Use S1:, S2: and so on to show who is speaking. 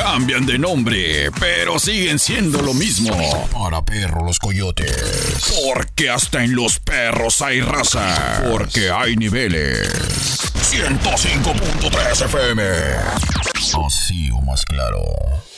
S1: Cambian de nombre, pero siguen siendo lo mismo.
S2: Para perro los coyotes.
S1: Porque hasta en los perros hay raza. Porque hay niveles.
S2: 105.3 FM. Así o más claro.